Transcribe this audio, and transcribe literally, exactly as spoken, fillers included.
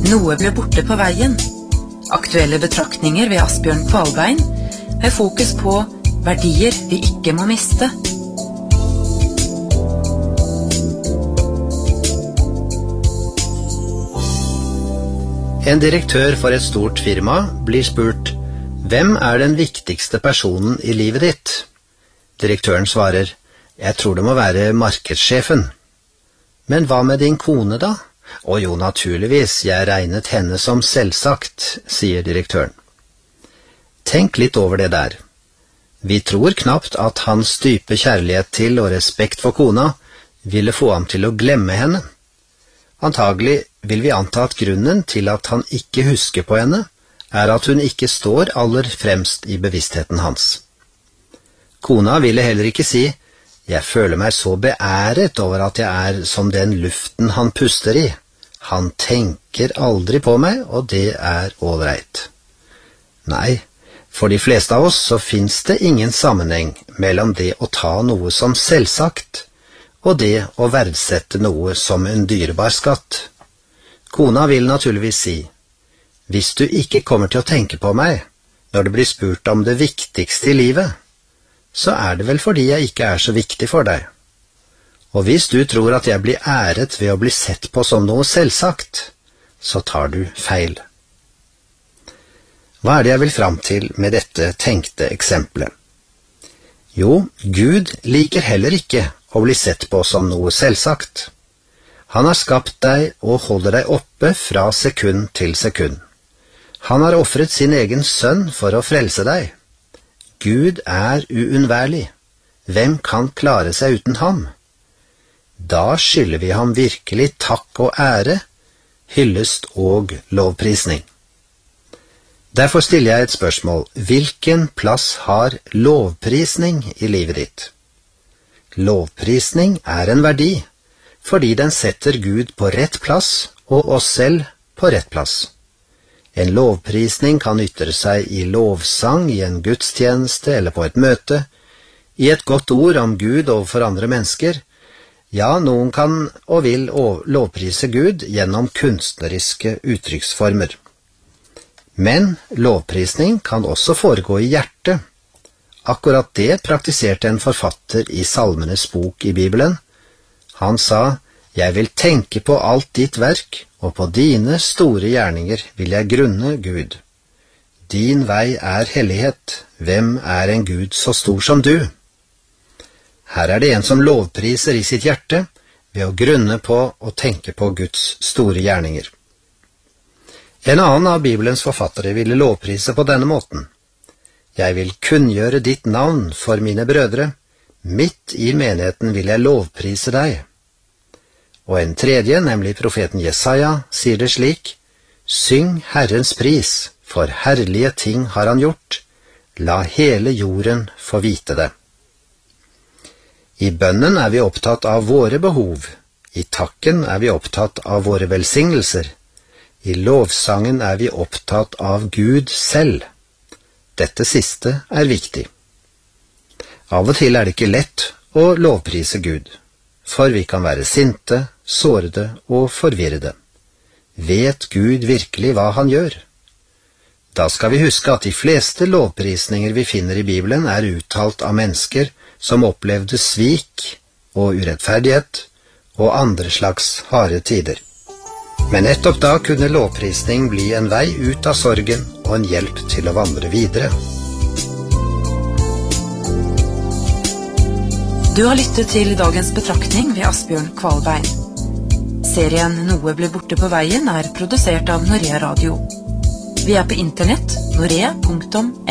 Noe ble borte på veien. Aktuelle betraktninger ved Asbjørn Kvalbein, med fokus på verdier vi ikke må miste. En direktør for et stort firma blir spurt: «Hvem er den viktigste personen i livet ditt?» Direktøren svarer: «Jeg tror det må være markedssjefen.» «Men hva med din kone da?» «Å jo, naturligvis, jeg regnet henne som selvsagt», sier direktøren. Tenk litt over det der. Vi tror knapt at hans dype kjærlighet til og respekt for kona ville få ham til å glemme henne. Antagelig vil vi anta at grunnen til at han ikke husker på henne, er at hun ikke står aller fremst i bevisstheten hans. Kona ville heller ikke si: «Jeg føler meg så beæret over at jeg er som den luften han puster i. Han tenker aldri på meg, og det er ålreit.» Nei, for de fleste av oss så finnes det ingen sammenheng mellom det å ta noe som selvsagt, og det å verdsette noe som en dyrebar skatt. Kona vil naturligvis si: «Hvis du ikke kommer til å tenke på meg når det blir spurt om det viktigste i livet, så er det vel fordi jeg ikke er så viktig for deg. Og hvis du tror at jeg blir æret ved å bli sett på som noe selvsagt, så tar du feil.» Hva er det jeg vil fram til med dette tenkte eksempelet? Jo, Gud liker heller ikke å bli sett på som noe selvsagt. Han har skapt deg og holder deg oppe fra sekund til sekund. Han har offret sin egen sønn for å frelse deg. Gud er uunnværlig. Hvem kan klare seg uten ham? Da skylder vi ham virkelig takk og ære, hyllest og lovprisning. Derfor stiller jeg et spørsmål: hvilken plass har lovprisning i livet ditt? Lovprisning er en verdi, fordi den setter Gud på rett plass og oss selv på rett plass. En lovprisning kan ytre seg i lovsang, i en gudstjeneste eller på et møte, i et godt ord om Gud overfor andre mennesker. Ja, noen kan og vil lovprise Gud gjennom kunstneriske uttrykksformer. Men lovprisning kan også foregå i hjertet. Akkurat det praktiserte en forfatter i Salmenes bok i Bibelen. Han sa: «Jeg vil tenke på alt ditt verk, og på dine store gjerninger vil jeg grunne, Gud. Din vei er hellighet, hvem er en Gud så stor som du?» Her er det en som lovpriser i sitt hjerte ved å grunne på og tenke på Guds store gjerninger. En annen av Bibelens forfattere ville lovprise på denne måten: «Jeg vil kunngjøre ditt navn for mine brødre, midt i menigheten vil jeg lovprise deg.» Og en tredje, nemlig profeten Jesaja, sier det slik: «Syng Herrens pris, for herlige ting har han gjort. La hele jorden få vite det.» I bønnen er vi opptatt av våre behov, i takken er vi opptatt av våre velsignelser, i lovsangen er vi opptatt av Gud selv. Dette siste er viktig. Av og til er det ikke lett å lovprise Gud, for vi kan være sinte, sårede og forvirrede. Vet Gud virkelig hva han gjør? Da skal vi huske at de fleste lovprisninger vi finner i Bibelen er uttalt av mennesker som opplevde svik og urettferdighet og andre slags harde tider. Men nettopp da kunne lovprisning bli en vei ut av sorgen og en hjelp til å vandre videre. Du har lyttet til dagens betraktning ved Asbjørn Kvalbein. Serien Noe ble borte på veien er produsert av Norea Radio. Vi er på internett norea punktum